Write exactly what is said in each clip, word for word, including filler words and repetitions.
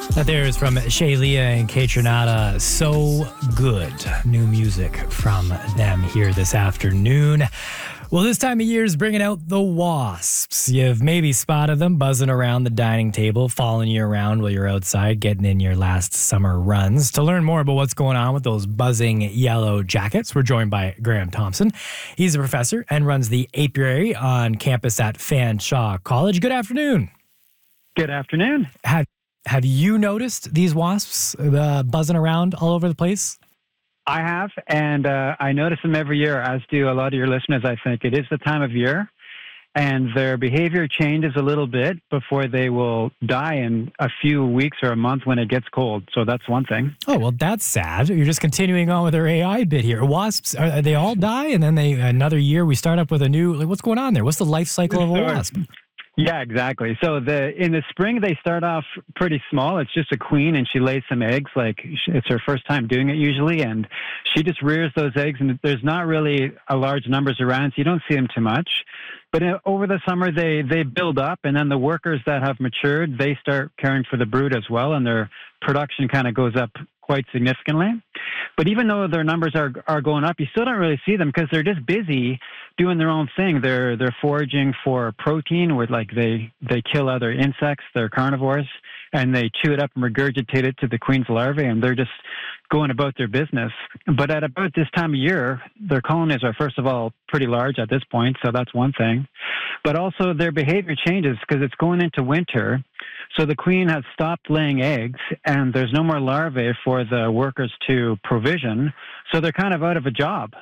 That there is from Shaylia and Kaytranada. So good. New music from them here this afternoon. Well, this time of year is bringing out the wasps. You've maybe spotted them buzzing around the dining table, following you around while you're outside, getting in your last summer runs. To learn more about what's going on with those buzzing yellow jackets, we're joined by Graham Thompson. He's a professor and runs the apiary on campus at Fanshawe College. Good afternoon. Good afternoon. Have, have you noticed these wasps uh, buzzing around all over the place? I have, and uh, I notice them every year, as do a lot of your listeners, I think. It is the time of year, and their behavior changes a little bit before they will die in a few weeks or a month when it gets cold. So that's one thing. Oh, well, that's sad. You're just continuing on with our A I bit here. Wasps, are, they all die, and then they another year we start up with a new, like, what's going on there? What's the life cycle of a wasp? Yeah, exactly. So the in the spring, they start off pretty small. It's just a queen, and she lays some eggs. Like, it's her first time doing it usually, and she just rears those eggs, and there's not really a large numbers around, so you don't see them too much. But in, over the summer, they, they build up, and then the workers that have matured, they start caring for the brood as well, and their production kind of goes up quite significantly. But even though their numbers are are going up, you still don't really see them because they're just busy doing their own thing. They're they're foraging for protein, where like they they kill other insects. They're carnivores, and they chew it up and regurgitate it to the queen's larvae, and they're just going about their business. But at about this time of year, their colonies are, first of all, pretty large at this point, so that's one thing. But also their behavior changes because it's going into winter. So the queen has stopped laying eggs, and there's no more larvae for the workers to provision. So they're kind of out of a job.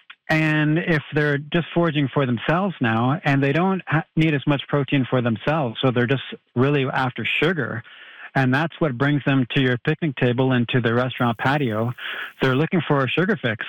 And if they're just foraging for themselves now, and they don't ha- need as much protein for themselves, so they're just really after sugar. And that's what brings them to your picnic table and to the restaurant patio. They're looking for a sugar fix.